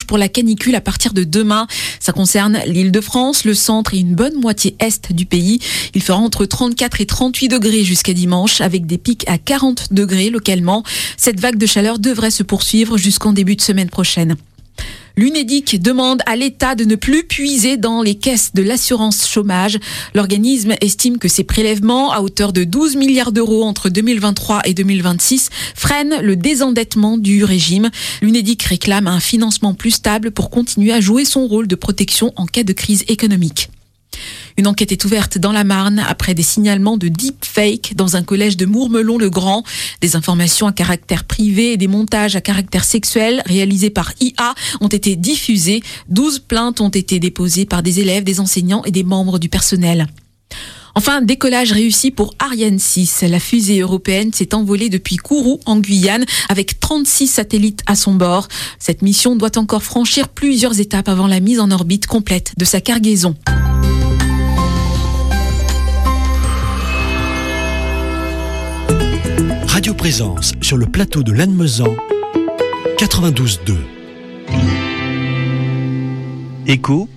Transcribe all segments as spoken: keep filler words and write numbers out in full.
pour la canicule à partir de demain. Ça concerne l'Île-de-France, le centre et une bonne moitié est du pays. Il fera entre trente-quatre et trente-huit degrés jusqu'à dimanche, avec des pics à quarante degrés localement. Cette vague de chaleur devrait se poursuivre jusqu'en début de semaine prochaine. L'Unédic demande à l'État de ne plus puiser dans les caisses de l'assurance chômage. L'organisme estime que ces prélèvements, à hauteur de douze milliards d'euros entre deux mille vingt-trois et deux mille vingt-six, freinent le désendettement du régime. L'Unédic réclame un financement plus stable pour continuer à jouer son rôle de protection en cas de crise économique. Une enquête est ouverte dans la Marne après des signalements de deepfake dans un collège de Mourmelon-le-Grand. Des informations à caractère privé et des montages à caractère sexuel réalisés par I A ont été diffusés. douze plaintes ont été déposées par des élèves, des enseignants et des membres du personnel. Enfin, décollage réussi pour Ariane six. La fusée européenne s'est envolée depuis Kourou, en Guyane, avec trente-six satellites à son bord. Cette mission doit encore franchir plusieurs étapes avant la mise en orbite complète de sa cargaison. Radio Présence sur le plateau de Lannemezan, quatre-vingt-douze deux. Écho,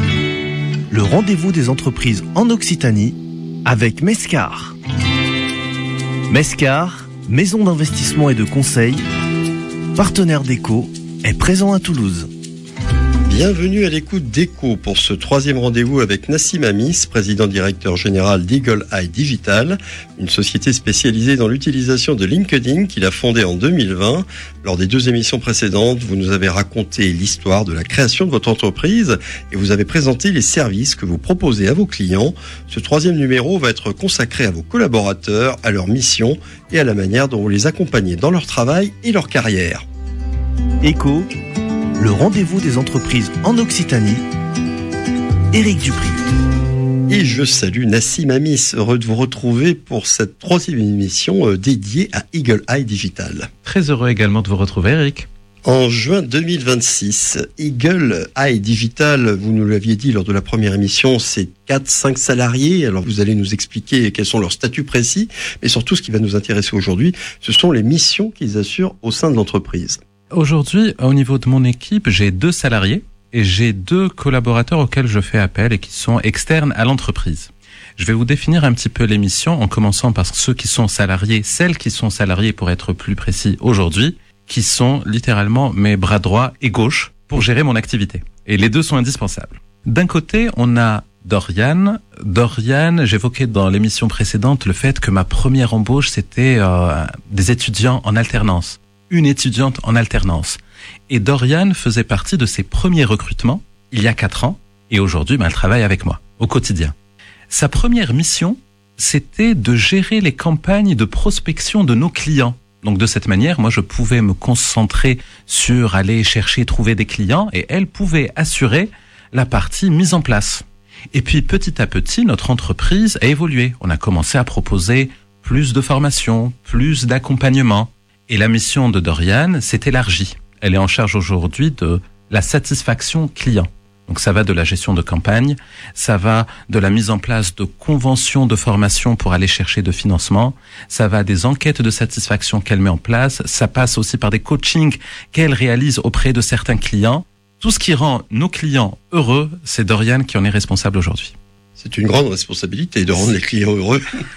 le rendez-vous des entreprises en Occitanie avec Mescar. Mescar, maison d'investissement et de conseil, partenaire d'Écho, est présent à Toulouse. Bienvenue à l'écoute d'Écho pour ce troisième rendez-vous avec Nassim Amis, président directeur général d'Eagle Eye Digital, une société spécialisée dans l'utilisation de LinkedIn qu'il a fondée en deux mille vingt. Lors des deux émissions précédentes, vous nous avez raconté l'histoire de la création de votre entreprise et vous avez présenté les services que vous proposez à vos clients. Ce troisième numéro va être consacré à vos collaborateurs, à leur mission et à la manière dont vous les accompagnez dans leur travail et leur carrière. Écho, le rendez-vous des entreprises en Occitanie, Éric Dupri. Et je salue Nassim Amis, heureux de vous retrouver pour cette troisième émission dédiée à Eagle Eye Digital. Très heureux également de vous retrouver, Éric. En juin deux mille vingt-six, Eagle Eye Digital, vous nous l'aviez dit lors de la première émission, c'est quatre à cinq salariés. Alors vous allez nous expliquer quels sont leurs statuts précis, mais surtout ce qui va nous intéresser aujourd'hui, ce sont les missions qu'ils assurent au sein de l'entreprise. Aujourd'hui, au niveau de mon équipe, j'ai deux salariés et j'ai deux collaborateurs auxquels je fais appel et qui sont externes à l'entreprise. Je vais vous définir un petit peu les missions en commençant par ceux qui sont salariés, celles qui sont salariées pour être plus précis aujourd'hui, qui sont littéralement mes bras droits et gauche pour gérer mon activité. Et les deux sont indispensables. D'un côté, on a Doriane. Doriane, j'évoquais dans l'émission précédente le fait que ma première embauche, c'était euh, des étudiants en alternance. Une étudiante en alternance. Et Doriane faisait partie de ses premiers recrutements il y a quatre ans. Et aujourd'hui, ben, elle travaille avec moi au quotidien. Sa première mission, c'était de gérer les campagnes de prospection de nos clients. Donc de cette manière, moi, je pouvais me concentrer sur aller chercher, trouver des clients et elle pouvait assurer la partie mise en place. Et puis petit à petit, notre entreprise a évolué. On a commencé à proposer plus de formations, plus d'accompagnement. Et la mission de Doriane s'est élargie. Elle est en charge aujourd'hui de la satisfaction client. Donc ça va de la gestion de campagne, ça va de la mise en place de conventions de formation pour aller chercher de financement, ça va des enquêtes de satisfaction qu'elle met en place, ça passe aussi par des coachings qu'elle réalise auprès de certains clients. Tout ce qui rend nos clients heureux, c'est Doriane qui en est responsable aujourd'hui. C'est une grande responsabilité de rendre les clients heureux.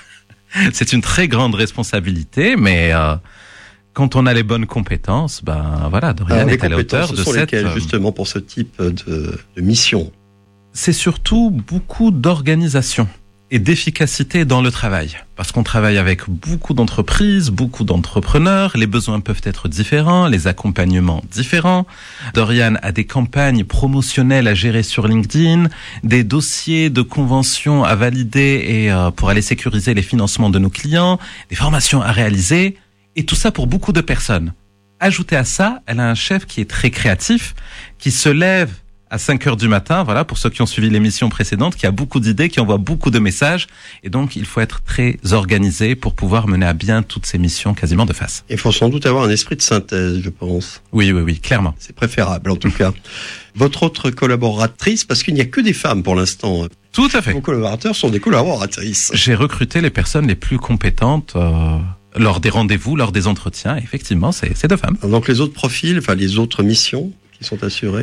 C'est une très grande responsabilité, mais... Euh, Quand on a les bonnes compétences, ben voilà, Doriane est à la hauteur de cette... Ce sont lesquelles, justement, pour ce type de, de mission? C'est surtout beaucoup d'organisation et d'efficacité dans le travail. Parce qu'on travaille avec beaucoup d'entreprises, beaucoup d'entrepreneurs, les besoins peuvent être différents, les accompagnements différents. Doriane a des campagnes promotionnelles à gérer sur LinkedIn, des dossiers de convention à valider et euh, pour aller sécuriser les financements de nos clients, des formations à réaliser... Et tout ça pour beaucoup de personnes. Ajouté à ça, elle a un chef qui est très créatif, qui se lève à cinq heures du matin, voilà, pour ceux qui ont suivi l'émission précédente, qui a beaucoup d'idées, qui envoie beaucoup de messages. Et donc, il faut être très organisé pour pouvoir mener à bien toutes ces missions quasiment de face. Il faut sans doute avoir un esprit de synthèse, je pense. Oui, oui, oui, clairement. C'est préférable, en tout cas. Votre autre collaboratrice, parce qu'il n'y a que des femmes pour l'instant. Tout à fait. Vos collaborateurs sont des collaboratrices. J'ai recruté les personnes les plus compétentes, euh... lors des rendez-vous, lors des entretiens, effectivement, c'est, c'est deux femmes. Donc les autres profils, enfin les autres missions qui sont assurées.